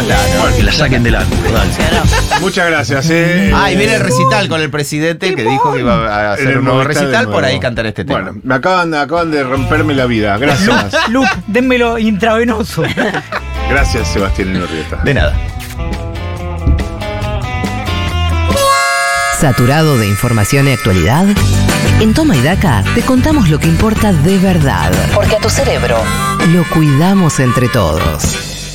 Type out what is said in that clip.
Claro. Que la saquen del ángulo, dale. Muchas gracias. Y viene el recital con el presidente que dijo que iba a hacer un nuevo recital, por ahí cantar este tema. Bueno, me acaban de romperme la vida. Gracias. Luke, dénmelo intravenoso. Gracias, Sebastián Elorrieta. De nada. ¿Saturado de información y actualidad? En Toma y Daca te contamos lo que importa de verdad. Porque a tu cerebro lo cuidamos entre todos.